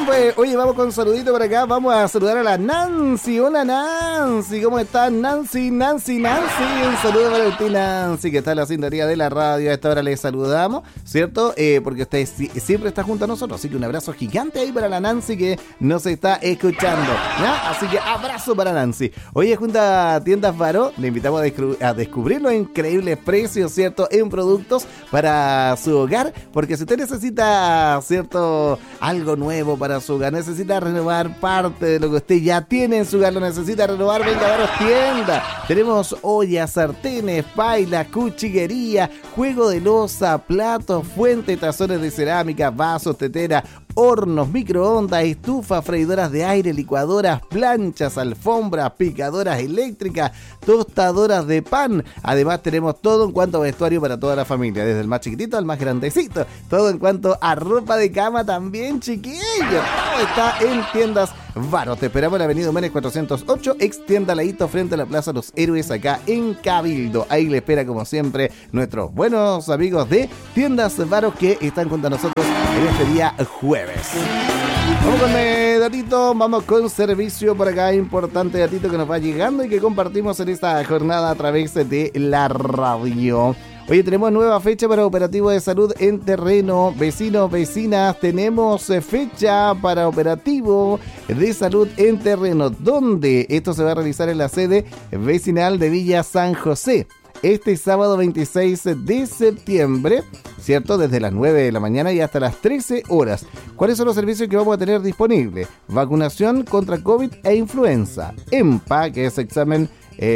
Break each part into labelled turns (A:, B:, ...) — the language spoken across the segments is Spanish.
A: pues, oye, vamos con un saludito por acá. Vamos a saludar a la Nancy. Hola, Nancy. ¿Cómo estás, Nancy? Un saludo para usted, Nancy, que está en la sintonía de la radio. A esta hora le saludamos, ¿cierto? Porque usted siempre está junto a nosotros. Así que un abrazo gigante ahí para la Nancy que nos está escuchando, ¿ya? Así que abrazo para Nancy. Oye, junto a Tiendas Varo, le invitamos a descubrir los increíbles precios, ¿cierto? En productos para su hogar. Porque si usted necesita, ¿cierto? Algo nuevo para su hogar, necesita renovar parte de lo que usted ya tiene en su hogar, lo necesita renovar, venga a Varos Tienda. Tenemos ollas, sartenes, pailas, cuchillería, juego de loza, platos, fuentes, tazones de cerámica, vasos, tetera, hornos, microondas, estufas, freidoras de aire, licuadoras, planchas, alfombras, picadoras eléctricas, tostadoras de pan. Además tenemos todo en cuanto a vestuario para toda la familia, desde el más chiquitito al más grandecito. Todo en cuanto a ropa de cama también, chiquillos. Todo está en Tiendas Varo. Te esperamos en la avenida Humanes 408, ex tienda Laito, frente a la Plaza Los Héroes, acá en Cabildo. Ahí le espera, como siempre, nuestros buenos amigos de Tiendas Varo que están junto a nosotros en este día jueves. Vamos con datito, vamos con servicio por acá, importante datito que nos va llegando y que compartimos en esta jornada a través de la radio. Oye, tenemos nueva fecha para operativo de salud en terreno. Vecinos, vecinas, tenemos fecha para operativo de salud en terreno. ¿Dónde? Esto se va a realizar en la sede vecinal de Villa San José. Este sábado 26 de septiembre, ¿cierto? Desde las 9 de la mañana y hasta las 13 horas. ¿Cuáles son los servicios que vamos a tener disponibles? Vacunación contra COVID e influenza. EMPA, que es examen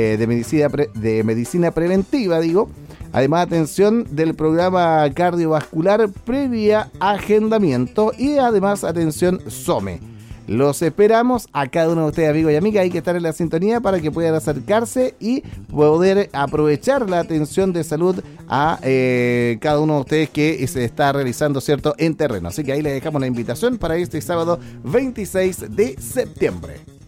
A: de medicina preventiva, digo. Además, atención del programa cardiovascular previa agendamiento y además atención SOME. Los esperamos a cada uno de ustedes, amigos y amigas. Hay que estar en la sintonía para que puedan acercarse y poder aprovechar la atención de salud a cada uno de ustedes que se está realizando, ¿cierto?, en terreno. Así que ahí les dejamos la invitación para este sábado 26 de septiembre.